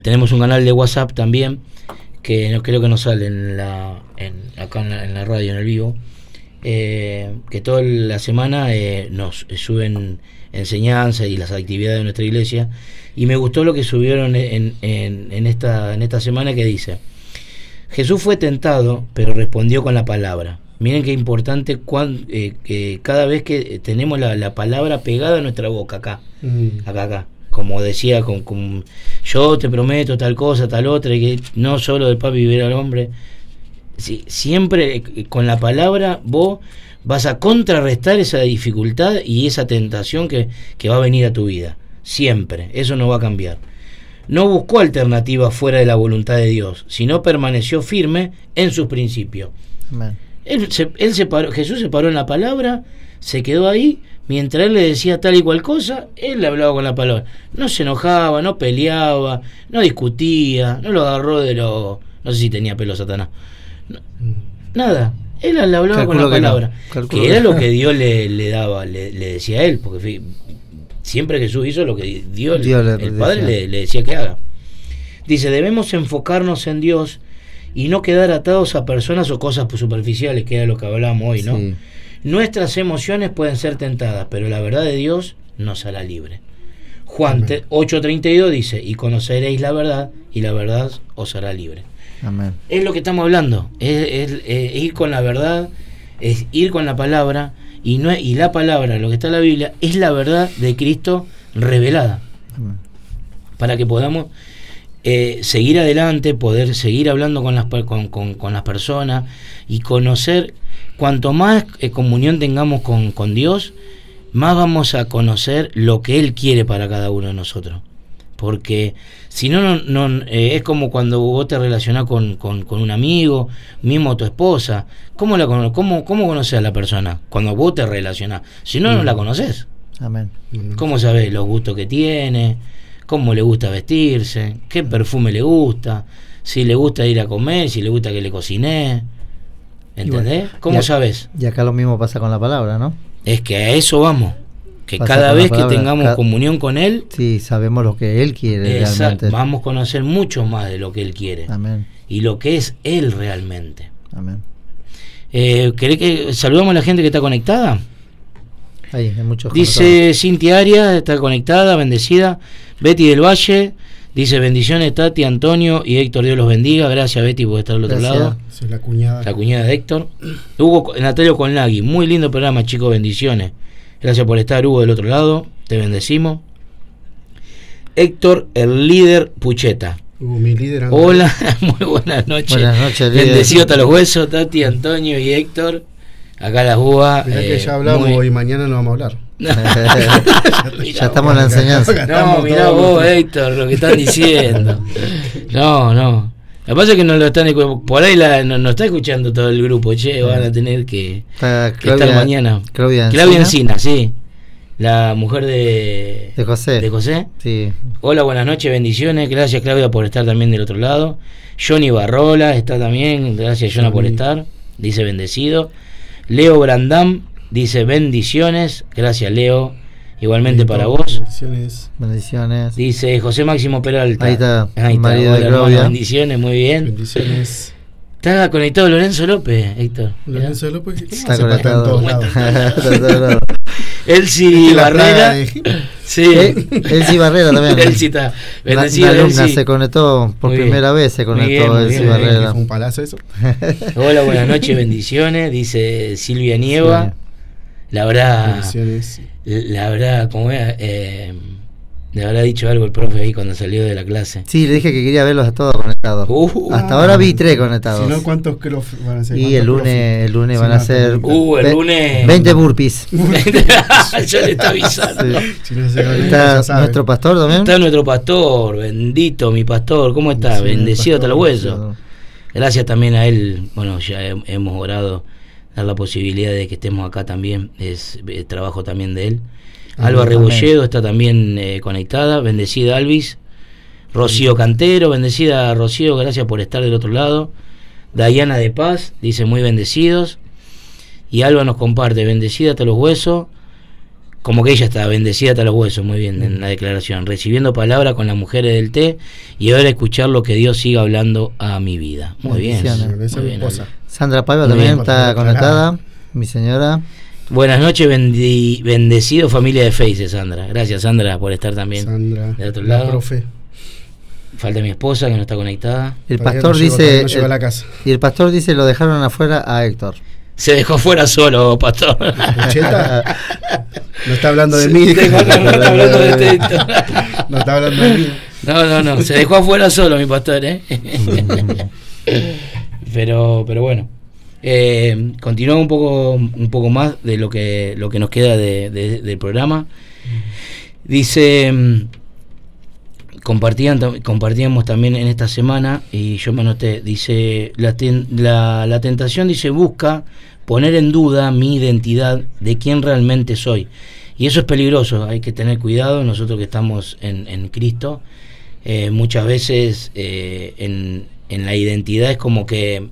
Tenemos un canal de WhatsApp también, que no creo que no sale acá en la radio, en el vivo, que toda la semana nos suben enseñanzas y las actividades de nuestra iglesia, y me gustó lo que subieron en esta semana, que dice: Jesús fue tentado, pero respondió con la palabra. Miren qué importante que cada vez que tenemos la palabra pegada a nuestra boca, acá. Como decía, yo te prometo tal cosa, tal otra, y que no solo del pan vivirá el hombre. Sí, siempre con la palabra vos vas a contrarrestar esa dificultad y esa tentación que va a venir a tu vida. Siempre, eso no va a cambiar. No buscó alternativas fuera de la voluntad de Dios, sino permaneció firme en sus principios. Amén. Jesús se paró en la palabra, se quedó ahí. Mientras él le decía tal y cual cosa, él le hablaba con la palabra. No se enojaba, no peleaba, no discutía, no lo agarró no sé si tenía pelo Satanás. Nada, él le hablaba con la palabra. Que era lo que Dios le daba, le decía a él, porque siempre Jesús hizo lo que Dios el Padre le decía que haga. Dice, debemos enfocarnos en Dios y no quedar atados a personas o cosas superficiales, que era lo que hablábamos hoy, ¿no? Sí. Nuestras emociones pueden ser tentadas, pero la verdad de Dios nos hará libre. Juan 8:32 dice, y conoceréis la verdad, y la verdad os hará libre. Amén. Es lo que estamos hablando, es ir con la verdad, es ir con la palabra, y la palabra, lo que está en la Biblia, es la verdad de Cristo revelada. Amén. Para que podamos seguir adelante, poder seguir hablando con las personas y conocer. Cuanto más comunión tengamos con Dios, más vamos a conocer lo que Él quiere para cada uno de nosotros. Porque si no, es como cuando vos te relacionás con un amigo, mismo tu esposa. ¿Cómo conoces a la persona? Cuando vos te relacionás. Si no, no la conoces. Amén. ¿Cómo sabés los gustos que tiene? ¿Cómo le gusta vestirse? ¿Qué perfume le gusta? Si le gusta ir a comer, si le gusta que le cocine. ¿Entendés? Bueno, ¿cómo sabes? Y acá lo mismo pasa con la palabra, ¿no? Es que a eso vamos. Que pasa cada vez que tengamos comunión con Él, sí, sabemos lo que Él quiere realmente. Vamos a conocer mucho más de lo que Él quiere. Amén. Y lo que es Él realmente. Amén. ¿Querés que saludamos a la gente que está conectada? Hay muchos. Dice Cintia Arias, está conectada, bendecida. Betty del Valle dice, bendiciones Tati, Antonio y Héctor, Dios los bendiga. Gracias Betty por estar al otro lado. Esa es la cuñada. La cuñada de Héctor. Hugo Natalio Conlagui, muy lindo programa, chicos, bendiciones. Gracias por estar, Hugo, del otro lado, te bendecimos. Héctor, el líder Pucheta. Mi líder. Hola, muy buenas noches. Buenas noches, bendecido hasta los huesos, Tati, Antonio y Héctor. Acá las uvas. Que ya hablamos y mañana no vamos a hablar. Ya estamos en la enseñanza. No, mirá vos, Héctor, lo que están diciendo. No. Lo que pasa es que no lo están por ahí no está escuchando todo el grupo, van a tener que estar mañana. Claudia Encina, sí. La mujer de José. ¿De José? Sí. Hola, buenas noches, bendiciones. Gracias, Claudia, por estar también del otro lado. Johnny Barrola está también. Gracias, Jonah, por estar. Dice bendecido. Leo Brandam dice bendiciones. Gracias, Leo. Igualmente para vos. Bendiciones. Dice José Máximo Peralta. Ahí está. Marido de Claudia. Bendiciones, muy bien. Bendiciones. Está conectado Lorenzo López, Héctor. Lorenzo López está conectado. Elsie Barrera. Sí. Elsie Barrera también. Elsie está. La alumna se conectó por primera vez, se conectó Elsie Barrera. ¿Fue un palazo eso? Hola, buenas noches, bendiciones. Dice Silvia Nieva. Sí. La verdad, como le habrá dicho algo el profe ahí cuando salió de la clase. Sí, le dije que quería verlos a todos conectados. Hasta ahora vi 3 conectados. Si no, ¿cuántos van a ser? Y el lunes van a ser el lunes 20 burpees. Yo le está avisando. Sí. Si no se está nuestro pastor también. Está nuestro pastor, bendito mi pastor. ¿Cómo está? Sí, bendecido hasta los huesos. Gracias también a él. Bueno, ya hemos orado dar la posibilidad de que estemos acá también. Es trabajo también de él. Alba Rebolledo está también conectada, bendecida Alvis. Rocío Cantero, bendecida Rocío, gracias por estar del otro lado. Dayana de Paz dice muy bendecidos. Y Alba nos comparte, bendecida hasta los huesos. como que ella está bendecida hasta los huesos, muy bien en la declaración, recibiendo palabra con las mujeres del té y ahora escuchar lo que Dios siga hablando a mi vida. Muy bien. Muy bien. Sandra Paiva también está conectada, mi señora. Buenas noches, bendecido familia de Face, Sandra. Gracias, Sandra, por estar también Sandra, del otro lado. Profe. Falta mi esposa que no está conectada. El pastor dice, no llegó a la casa. Y el pastor dice lo dejaron afuera a Héctor. Se dejó fuera solo, pastor. ¿Pucheta? No está hablando de mí. No está hablando de No está hablando de mí. No. Se dejó afuera solo, mi pastor, Pero bueno. Continúa un poco más de lo que nos queda del programa. Dice, compartíamos también en esta semana, y yo me anoté, dice, la tentación, dice, busca poner en duda mi identidad de quién realmente soy, y eso es peligroso. Hay que tener cuidado. Nosotros que estamos en Cristo, muchas veces en la identidad es como que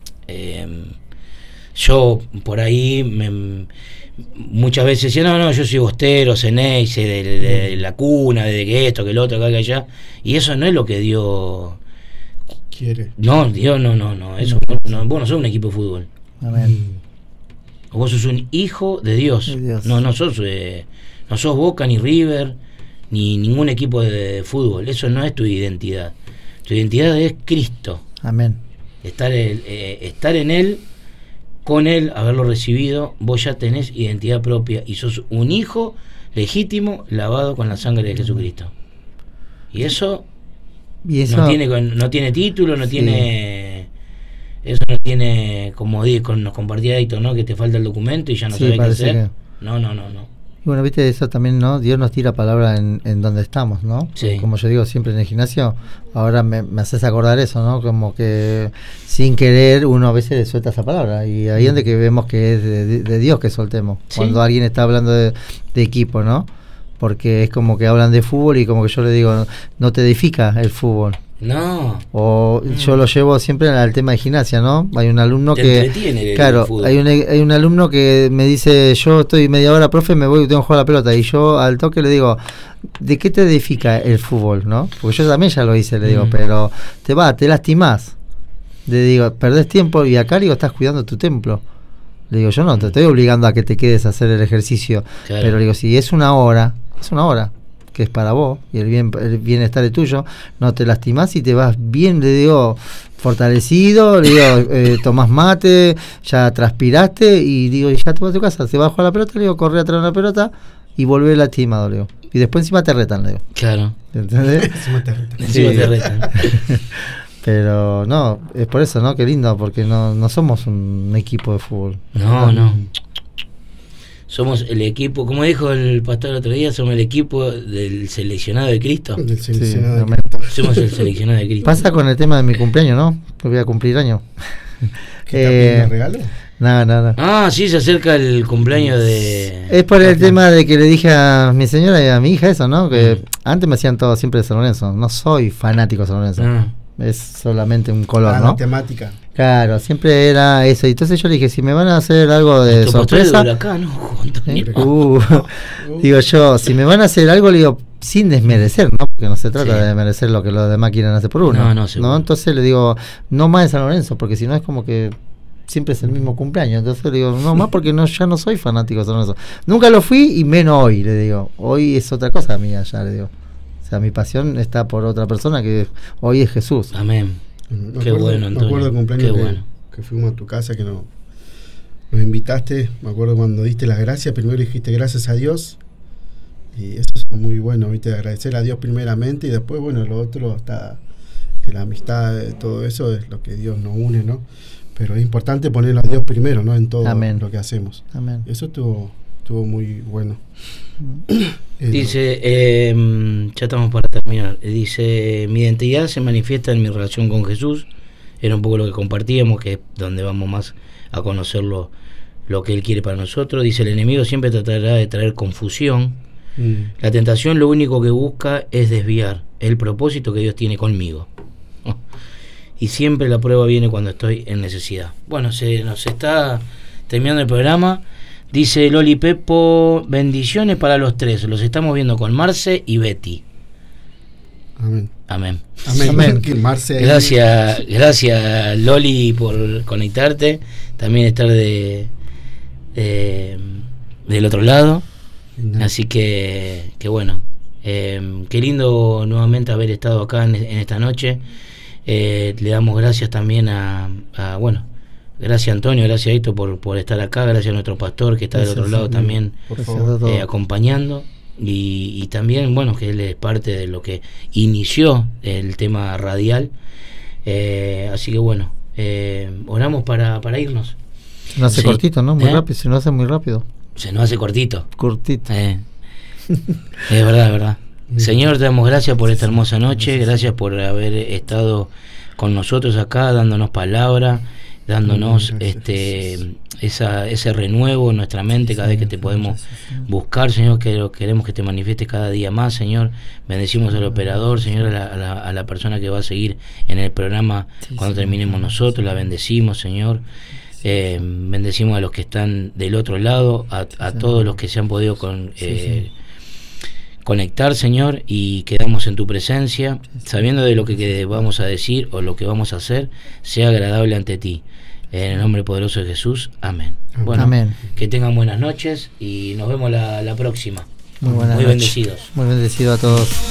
yo por ahí muchas veces decía, no, yo soy bostero, Ceneice, de la cuna, de que esto, que el otro, que allá, y eso no es lo que Dios quiere. No, Dios no, eso no, vos no sos un equipo de fútbol. Amén. Vos sos un hijo de Dios. No sos Boca ni River ni ningún equipo de fútbol. Eso no es tu identidad. Tu identidad es Cristo. Amén. Estar en Él, con Él, haberlo recibido, vos ya tenés identidad propia y sos un hijo legítimo lavado con la sangre de Jesucristo. Y eso no tiene título, no tiene... Eso no tiene, como nos compartía Héctor, ¿no? Que te falta el documento y ya no sabes qué hacer. No. Y bueno, viste, eso también, ¿no? Dios nos tira palabra en donde estamos, ¿no? Sí. Como yo digo siempre en el gimnasio, ahora me haces acordar eso, ¿no? Como que sin querer uno a veces le suelta esa palabra. Y ahí es donde que vemos que es de Dios que soltemos. ¿Sí? Cuando alguien está hablando de equipo, ¿no? Porque es como que hablan de fútbol y como que yo le digo, no te edifica el fútbol. No. O yo lo llevo siempre al tema de gimnasia, ¿no? Hay un alumno que... Claro, hay un alumno que me dice, yo estoy media hora, profe, me voy y tengo que jugar la pelota. Y yo al toque le digo, ¿de qué te edifica el fútbol, no? Porque yo también ya lo hice, le digo, pero te lastimás. Le digo, perdés tiempo y acá, digo, estás cuidando tu templo. Le digo, yo no te estoy obligando a que te quedes a hacer el ejercicio. Claro. Pero le digo, si es una hora, que es para vos y el bienestar es tuyo, no te lastimás y te vas bien, le digo, fortalecido, le digo, tomás mate, ya transpiraste y digo, y ya te vas a tu casa, se va a jugar la pelota, le digo, corre atrás de una pelota y volver lastimado, le digo, y después encima te retan, le digo. Claro. ¿Entendés? Encima te retan. Pero no, es por eso, ¿no? Qué lindo, porque no somos un equipo de fútbol. No. Somos el equipo, como dijo el pastor el otro día, somos el equipo del seleccionado de Cristo. Del seleccionado de Cristo. Somos el seleccionado de Cristo. Pasa con el tema de mi cumpleaños, ¿no? Que voy a cumplir año. ¿Qué también regalo? No. Ah, sí, se acerca el cumpleaños de... Es por el tema de que le dije a mi señora y a mi hija eso, ¿no? Que antes me hacían todo siempre de San Lorenzo. No soy fanático de San Lorenzo. Es solamente un color, ¿no? La temática. Claro, siempre era eso. Entonces yo le dije, si me van a hacer algo de sorpresa... Digo yo, si me van a hacer algo, le digo, sin desmerecer, ¿no? Porque no se trata de desmerecer lo que los demás quieren hacer por uno. No, entonces le digo, no más de San Lorenzo, porque si no es como que siempre es el mismo cumpleaños. Entonces le digo, no más porque ya no soy fanático de San Lorenzo. Nunca lo fui y menos hoy, le digo. Hoy es otra cosa mía ya, le digo. O sea, mi pasión está por otra persona que hoy es Jesús. Amén. Qué bueno, Antonio. Me acuerdo del cumpleaños que fuimos a tu casa, que nos invitaste. Me acuerdo cuando diste las gracias. Primero dijiste gracias a Dios. Y eso es muy bueno, ¿viste? Agradecer a Dios primeramente y después, bueno, lo otro está, que la amistad, todo eso es lo que Dios nos une, ¿no? Pero es importante ponerlo a Dios primero, ¿no? En todo lo que hacemos. Amén. Eso estuvo muy bueno. Dice, ya estamos para terminar. Dice, mi identidad se manifiesta en mi relación con Jesús. Era un poco lo que compartíamos, que es donde vamos más a conocer lo que Él quiere para nosotros. Dice, el enemigo siempre tratará de traer confusión. La tentación lo único que busca es desviar el propósito que Dios tiene conmigo. Y siempre la prueba viene cuando estoy en necesidad. Bueno, se nos está terminando el programa. Dice Loli Pepo, bendiciones para los tres. Los estamos viendo con Marce y Betty. Amén. Amén. Amén. Amén. Que Marce Gracias Loli por conectarte. También estar del otro lado. Así que bueno. Qué lindo nuevamente haber estado acá en esta noche. Le damos gracias también bueno, gracias Antonio, gracias a Hito por estar acá, gracias a nuestro pastor que está del otro lado también acompañando y también, bueno, que él es parte de lo que inició el tema radial. Así que bueno, oramos para irnos. Se nos hace cortito, ¿no? Muy rápido, se nos hace muy rápido. Se nos hace cortito. Cortito. Es verdad, es verdad. Señor, te damos gracias por esta hermosa noche, gracias por haber estado con nosotros acá, dándonos palabra, dándonos ese renuevo en nuestra mente cada vez que te podemos buscar, Señor, que queremos que te manifiestes cada día más, Señor. Bendecimos al operador, Señor, a la persona que va a seguir en el programa cuando terminemos nosotros, la bendecimos, Señor. Bendecimos a los que están del otro lado, a todos los que se han podido conectar, Señor, y quedamos en tu presencia, sabiendo de lo que vamos a decir o lo que vamos a hacer sea agradable ante ti. En el nombre poderoso de Jesús, amén. Bueno, amén. Que tengan buenas noches y nos vemos la próxima. Muy bendecidos. Muy bendecido a todos.